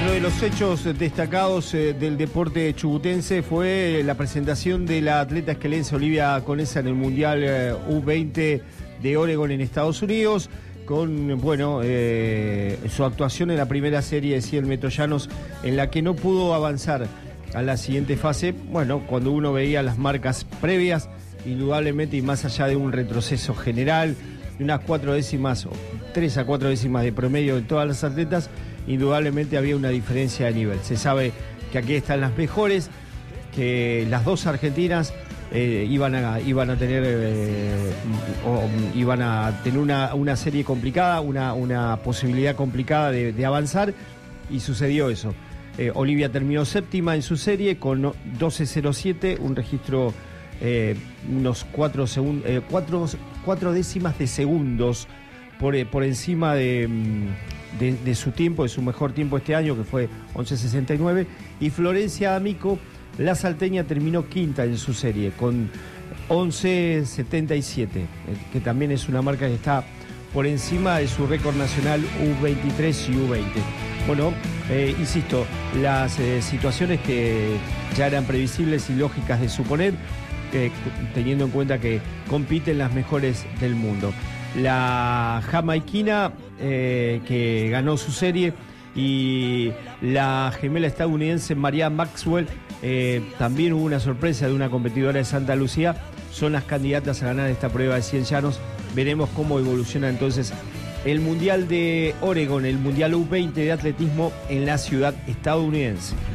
Otro de los hechos destacados del deporte chubutense fue la presentación de la atleta esquelense Olivia Conesa en el Mundial U20 de Oregon en Estados Unidos, con su actuación en la primera serie de 100 metros llanos, en la que no pudo avanzar a la siguiente fase. Bueno, cuando uno veía las marcas previas, indudablemente, y más allá de un retroceso general, de unas 4 décimas, 3 a 4 décimas de promedio de todas las atletas, indudablemente había una diferencia de nivel. Se sabe que aquí están las mejores, que las dos argentinas iban a tener una serie complicada, una posibilidad complicada de avanzar, y sucedió eso. Olivia terminó séptima en su serie con 12.07, un registro unos 4 décimas de segundos por encima de su tiempo, de su mejor tiempo este año, que fue 11.69, y Florencia D'Amico, la salteña, terminó quinta en su serie con 11.77, que también es una marca que está por encima de su récord nacional U23 y U20. Bueno, insisto, las situaciones que ya eran previsibles y lógicas de suponer, teniendo en cuenta que compiten las mejores del mundo. La jamaiquina que ganó su serie, y la gemela estadounidense Maria Maxwell, también hubo una sorpresa de una competidora de Santa Lucía, son las candidatas a ganar esta prueba de 100 llanos. Veremos cómo evoluciona entonces el Mundial de Oregon, el Mundial U20 de atletismo en la ciudad estadounidense.